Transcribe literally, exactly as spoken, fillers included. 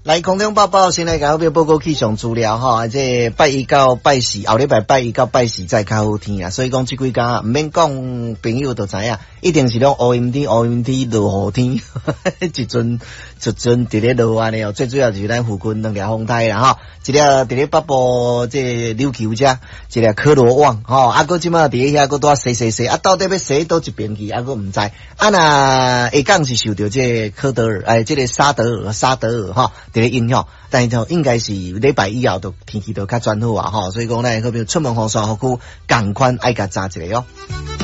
来空中报报，先来甲后边报告气象资料哈，这拜一到拜四，后礼拜拜一到拜四再较好天啊，所以讲这几天唔免讲，朋友都知影，一定是拢乌阴天、乌阴天、落雨天，一阵一阵伫咧落安尼哦，最主要就是咱附近两条风台啦哈，一条伫咧北部这琉球遮，一条科罗旺吼，啊个即马伫咧遐个拄啊洗洗洗，啊到底要洗倒一边去，啊个唔知，啊那下港是受到这科德尔哎，这个沙德尔沙德尔哈。伫咧影响，但是就应该是礼拜以后都天气都较转好啊吼，所以讲咧，可比出门防晒好裤，赶快爱甲扎一个哦。